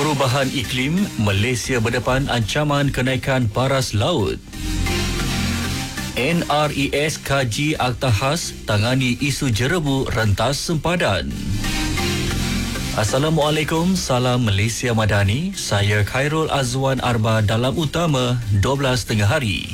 Perubahan iklim, Malaysia berdepan ancaman kenaikan paras laut. NRES kaji Akta Khas tangani isu jerebu rentas sempadan. Assalamualaikum, salam Malaysia Madani. Saya Khairul Azwan Arba dalam utama 12 tengah hari.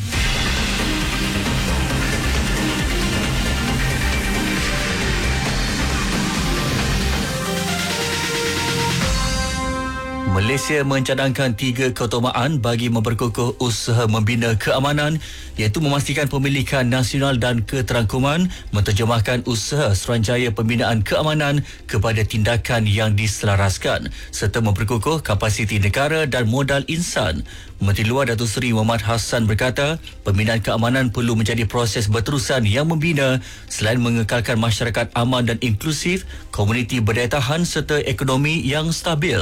Malaysia mencadangkan 3 keutamaan bagi memperkukuh usaha membina keamanan, iaitu memastikan pemilikan nasional dan keterangkuman, menterjemahkan usaha Suruhanjaya Pembinaan Keamanan kepada tindakan yang diselaraskan, serta memperkukuh kapasiti negara dan modal insan. Menteri Luar Datuk Seri Muhammad Hassan berkata, pembinaan keamanan perlu menjadi proses berterusan yang membina selain mengekalkan masyarakat aman dan inklusif, komuniti berdaya tahan serta ekonomi yang stabil.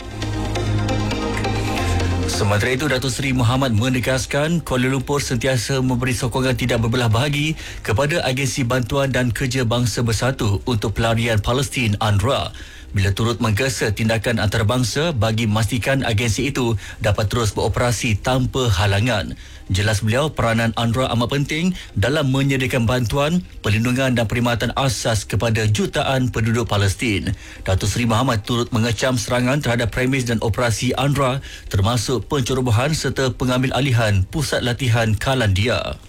Sementara itu, Datuk Seri Muhammad menegaskan Kuala Lumpur sentiasa memberi sokongan tidak berbelah bahagi kepada agensi bantuan dan kerja bangsa bersatu untuk pelarian Palestin UNRWA, bila turut menggesa tindakan antarabangsa bagi memastikan agensi itu dapat terus beroperasi tanpa halangan. Jelas beliau, peranan UNRWA amat penting dalam menyediakan bantuan, perlindungan dan perkhidmatan asas kepada jutaan penduduk Palestin. Datuk Seri Muhammad turut mengecam serangan terhadap premis dan operasi UNRWA, termasuk pencerobohan serta pengambil alihan pusat latihan Kalandia.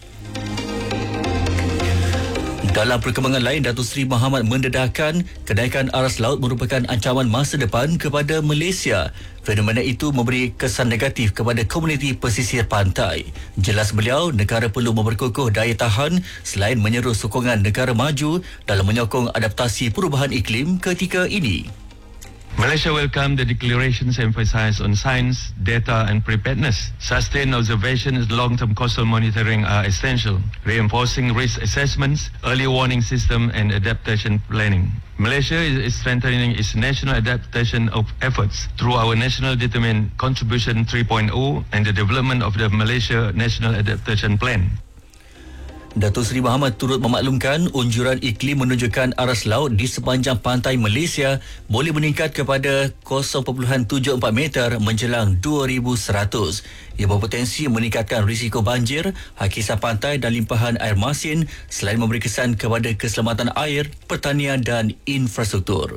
Dalam perkembangan lain, Datuk Seri Muhammad mendedahkan kenaikan aras laut merupakan ancaman masa depan kepada Malaysia. Fenomena itu memberi kesan negatif kepada komuniti pesisir pantai. Jelas beliau, negara perlu memperkukuh daya tahan selain menyeru sokongan negara maju dalam menyokong adaptasi perubahan iklim ketika ini. Malaysia welcomed the declarations emphasized on science, data and preparedness. Sustained observation and long-term coastal monitoring are essential, reinforcing risk assessments, early warning system and adaptation planning. Malaysia is strengthening its national adaptation of efforts through our National Determined Contribution 3.0 and the development of the Malaysia National Adaptation Plan. Datuk Seri Muhammad turut memaklumkan unjuran iklim menunjukkan aras laut di sepanjang pantai Malaysia boleh meningkat kepada 0.74 meter menjelang 2100. Ia berpotensi meningkatkan risiko banjir, hakisan pantai dan limpahan air masin selain memberi kesan kepada keselamatan air, pertanian dan infrastruktur.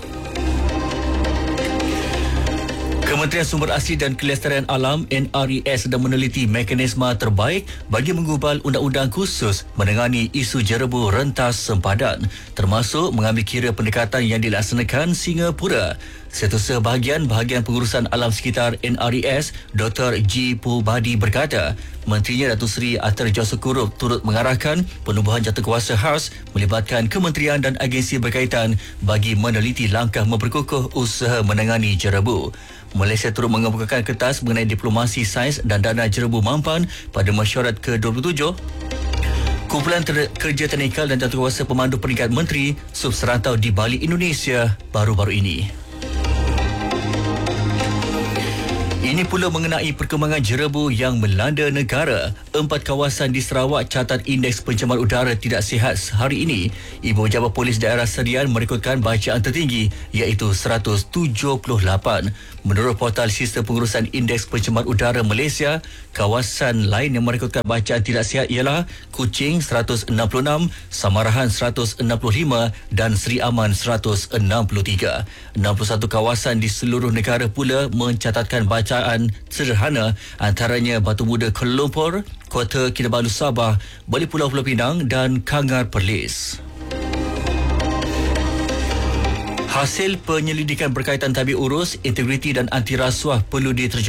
Kementerian Sumber Asli dan Kelestarian Alam NRES sedang meneliti mekanisme terbaik bagi menggubal undang-undang khusus menangani isu jerebu rentas sempadan, termasuk mengambil kira pendekatan yang dilaksanakan Singapura. Setiausaha bahagian pengurusan alam sekitar NRES, Dr. G. Pubadi berkata, Menterinya Datuk Seri Atar Josukurup turut mengarahkan penubuhan jatuhkuasa khas melibatkan kementerian dan agensi berkaitan bagi meneliti langkah memperkukuh usaha menangani jerebu. Malaysia turut mengemukakan kertas mengenai diplomasi sains dan dana jerebu mampan pada mesyuarat ke-27 Kumpulan Kerja Teknikal dan Jatuhkuasa Pemandu Peringkat Menteri Sub Serantau di Bali, Indonesia baru-baru ini. Ini pula mengenai perkembangan jerebu yang melanda negara. 4 kawasan di Sarawak catat indeks pencemaran udara tidak sihat hari ini. Ibu Pejabat Polis Daerah Serian merekodkan bacaan tertinggi iaitu 178. Menurut portal Sistem Pengurusan Indeks Pencemaran Udara Malaysia, kawasan lain yang merekodkan bacaan tidak sihat ialah Kuching 166, Samarahan 165 dan Seri Aman 163. 61 kawasan di seluruh negara pula mencatatkan bacaan sederhana, antaranya Batu Muda Kuala Lumpur, Kota Kinabalu Sabah, Bali Pulau Pinang dan Kangar Perlis. Hasil penyelidikan berkaitan tabik urus, integriti dan anti rasuah perlu diterjemahkan